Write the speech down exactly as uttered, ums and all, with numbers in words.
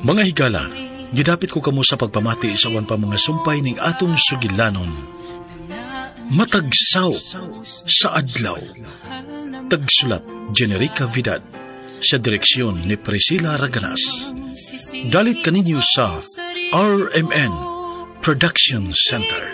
Mga higala, gidapit ko kamo sa pagpamati sa awan pa mga sumpay ning atong sugilanon. Matagsaw sa adlaw. Tagsulat Generica Vidal, sa direksyon ni Priscilla Raganas. Dalit kaninyo sa R M N Production Center.